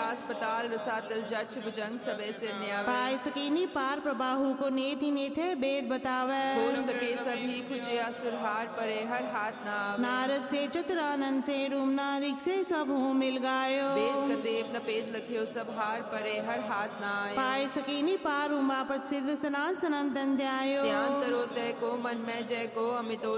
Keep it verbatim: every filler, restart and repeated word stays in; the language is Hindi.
अस्पताल रसातल जच भुजंग सबे सिर न्यावे पाय सकीनी पार प्रबाहु को नेति नेथे बेद बतावे होश तके सभी खुजिया सुरहार परे हर हाथ नाव नारद से चतुरानंद से रूम नारिक से सब हूँ मिल गायो वेद कदेव नपेद लखियो सब हार परे हर हाथ नाय पाय सकीनी पार उमापत सिद्ध सनात सनातन ध्यायो ध्यान तरो तय को मन में जय को अमितो